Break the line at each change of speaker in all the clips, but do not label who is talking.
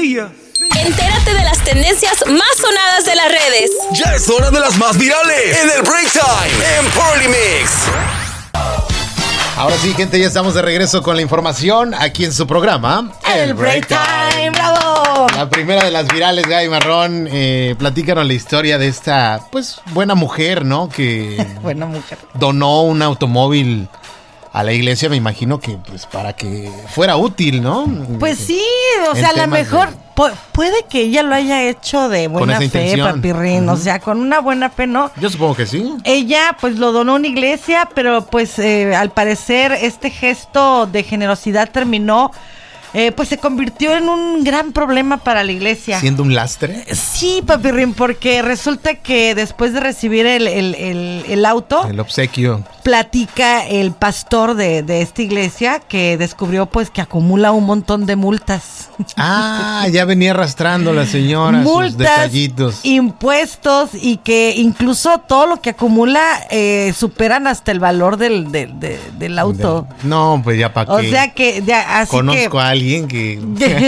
Entérate de las tendencias más sonadas de las redes.
Ya es hora de las más virales en el Break Time en Party Mix.
Ahora sí, gente, ya estamos de regreso con la información aquí en su programa
El Break Time. ¡Bravo!
La primera de las virales, Gaby Marrón. Platícanos la historia de esta, pues, buena mujer, ¿no? Que
buena mujer.
Donó un automóvil a la iglesia, me imagino que pues para que fuera útil, ¿no?
Pues sí, o sea, a lo mejor puede que ella lo haya hecho de buena fe, papirrín, o sea, con una buena fe, ¿no?
Yo supongo que sí.
Ella pues lo donó a una iglesia, pero pues al parecer este gesto de generosidad terminó, pues se convirtió en un gran problema para la iglesia.
¿Siendo un lastre?
Sí, papirrín, porque resulta que después de recibir el auto,
el obsequio,
platica el pastor de esta iglesia que descubrió pues que acumula un montón de multas.
Ah, ya venía arrastrando la señora
multas,
sus detallitos,
impuestos, y que incluso todo lo que acumula superan hasta el valor del auto.
No, pues ya para qué.
O sea que ya, así
conozco a alguien que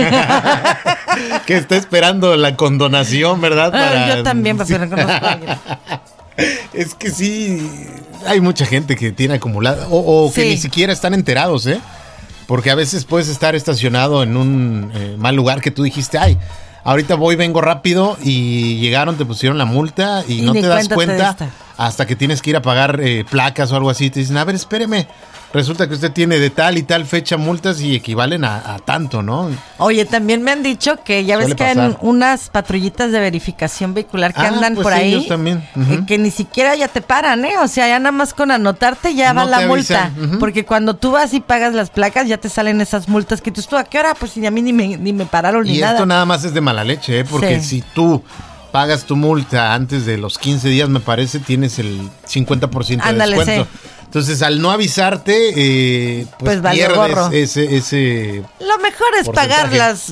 que está esperando la condonación, ¿verdad?
Yo también, pero conozco a alguien.
Es que sí, hay mucha gente que tiene acumulada o que
sí,
ni siquiera están enterados, ¿eh? Porque a veces puedes estar estacionado en un mal lugar que tú dijiste, ay, ahorita vengo rápido, y llegaron, te pusieron la multa y no te das cuenta hasta que tienes que ir a pagar placas o algo así. Te dicen, a ver, espéreme. Resulta que usted tiene de tal y tal fecha multas y equivalen a tanto, ¿no?
Oye, también me han dicho que ya ves que hay unas patrullitas de verificación vehicular que andan
pues
por
sí,
ahí.
ellos también.
Que ni siquiera ya te paran, ¿eh? O sea, ya nada más con anotarte ya va la multa. Porque cuando tú vas y pagas las placas, ya te salen esas multas que tú, ¿a qué hora? Pues a mí ni me pararon ni nada.
Y esto nada más es de mala leche, ¿eh? Porque si tú pagas tu multa antes de los 15 días, me parece, tienes el 50% de descuento. Entonces, al no avisarte, pues pierdes ese
lo mejor es pagar las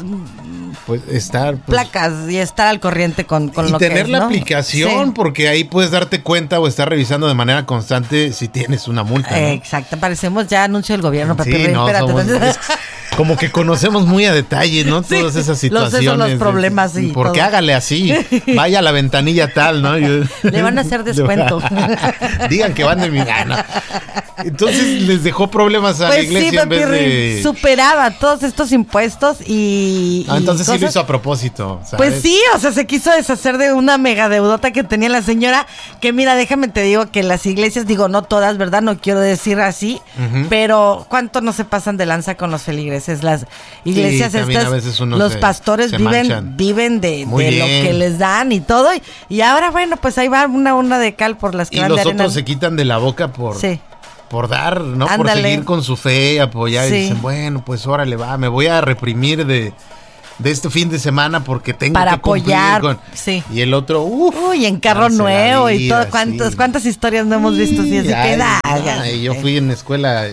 placas y estar al corriente con lo que es, ¿no? Y
tener la aplicación, porque ahí puedes darte cuenta o estar revisando de manera constante si tienes una multa, ¿no?
Exacto, parecemos ya anuncio del gobierno, papi.
Sí, no, como que conocemos muy a detalle, ¿no? Todas esas situaciones.
Esos son los problemas.
Porque hágale así, vaya a la ventanilla tal, ¿no?
Le van a hacer descuento.
Digan que van de mi gana. Entonces les dejó problemas a la iglesia,
sí,
en vez de...
superaba todos estos impuestos
entonces sí lo hizo a propósito, ¿sabes?
Pues sí, o sea, se quiso deshacer de una mega deudota que tenía la señora, que mira, déjame te digo que las iglesias, digo, no todas, ¿verdad? No quiero decir así, pero ¿cuánto no se pasan de lanza con los feligreses? Las iglesias estas, los pastores viven de lo que les dan y todo, y ahora, bueno, pues ahí va una de cal por las que van de arena.
Y los otros se quitan de la boca por dar, ¿no? Ándale. Por seguir con su fe, apoyar, y dicen, bueno, pues órale, va, me voy a reprimir de este fin de semana porque tengo
para
que
apoyar
con... Y el otro,
uy, en carro nuevo y todo, cuántas historias no hemos visto así que
yo fui en escuela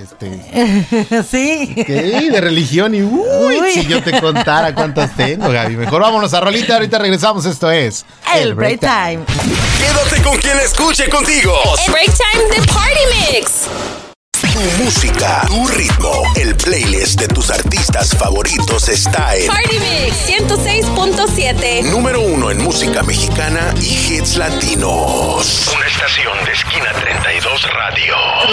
sí,
de religión, y si yo te contara cuántas tengo, Gaby. Mejor vámonos a rolita, ahorita regresamos. Esto es
el Break Time.
Quédate con quien escuche contigo.
El Break Time de Party Mix.
Tu música, tu ritmo, el playlist de tus artistas favoritos está en
Party Mix 106.7.
Número 1 en música mexicana y hits latinos.
Una estación de Esquina 32 Radio.